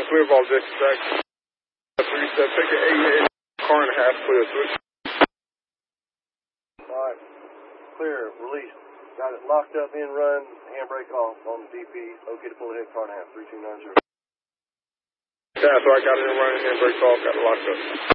clear ball dispatch. 37, take an 8, car and a half, clear switch. Alright, clear, release. Got it locked up, in run, handbrake off on the DP. Okay to pull ahead, car and a half, 3290. Yeah, so I got it in running, handbrake off, got it locked up.